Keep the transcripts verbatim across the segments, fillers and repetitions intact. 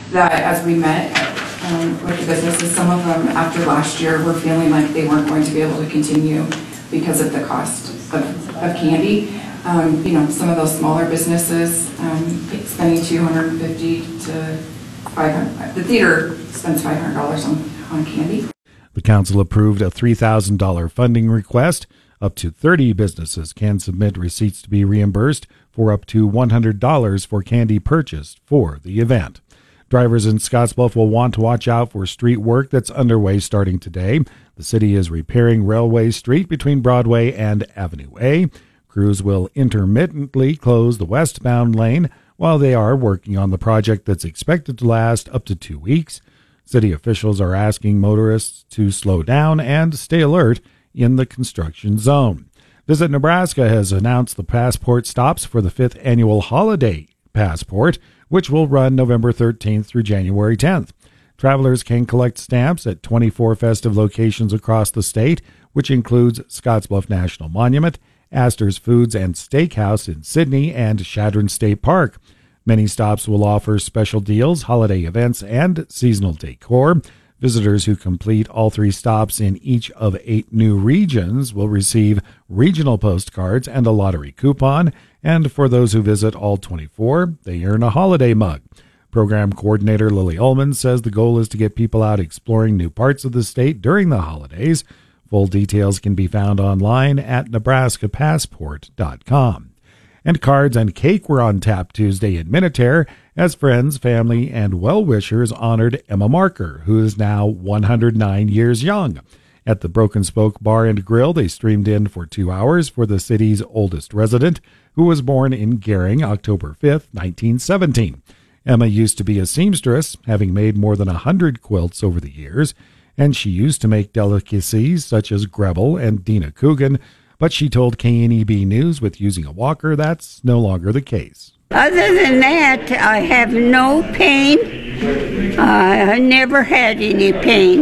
that as we met um, with the businesses, some of them after last year were feeling like they weren't going to be able to continue because of the cost of, of candy. Um, you know, some of those smaller businesses um, spending two hundred fifty to five hundred. The theater spends five hundred dollars on, on candy. The council approved a three thousand dollars funding request. Up to thirty businesses can submit receipts to be reimbursed for up to one hundred dollars for candy purchased for the event. Drivers in Scottsbluff will want to watch out for street work that's underway starting today. The city is repairing Railway Street between Broadway and Avenue A. Crews will intermittently close the westbound lane while they are working on the project that's expected to last up to two weeks. City officials are asking motorists to slow down and stay alert in the construction zone. Visit Nebraska has announced the passport stops for the fifth annual Holiday Passport, which will run November thirteenth through January tenth. Travelers can collect stamps at twenty-four festive locations across the state, which includes Scottsbluff National Monument, Astor's Foods and Steakhouse in Sydney, and Chadron State Park. Many stops will offer special deals, holiday events, and seasonal decor. Visitors who complete all three stops in each of eight new regions will receive regional postcards and a lottery coupon, and for those who visit all twenty-four, they earn a holiday mug. Program coordinator Lily Ullman says the goal is to get people out exploring new parts of the state during the holidays. Full details can be found online at nebraska passport dot com. And cards and cake were on tap Tuesday in Minutair as friends, family, and well-wishers honored Emma Marker, who is now one hundred nine years young. At the Broken Spoke Bar and Grill, they streamed in for two hours for the city's oldest resident, who was born in Gering October fifth, nineteen seventeen. Emma used to be a seamstress, having made more than a hundred quilts over the years, and she used to make delicacies such as Grebel and Dina Coogan, but she told K N E B News with using a walker that's no longer the case. Other than that, I have no pain. Uh, I never had any pain.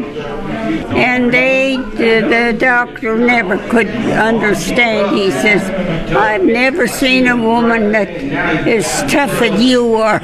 And they, the, the doctor never could understand. He says, I've never seen a woman that is tough as you are.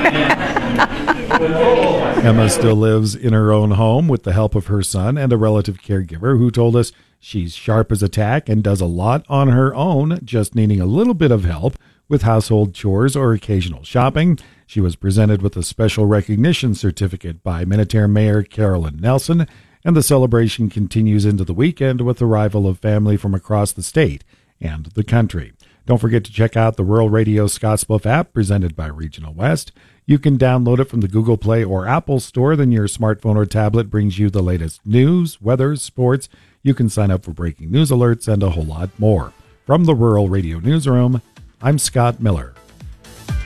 Emma still lives in her own home with the help of her son and a relative caregiver who told us she's sharp as a tack and does a lot on her own, just needing a little bit of help with household chores or occasional shopping. She was presented with a special recognition certificate by Minutair Mayor Carolyn Nelson, and the celebration continues into the weekend with the arrival of family from across the state and the country. Don't forget to check out the Rural Radio Scottsbluff app presented by Regional West. You can download it from the Google Play or Apple Store. Then your smartphone or tablet brings you the latest news, weather, sports. You can sign up for breaking news alerts and a whole lot more. From the Rural Radio Newsroom, I'm Scott Miller.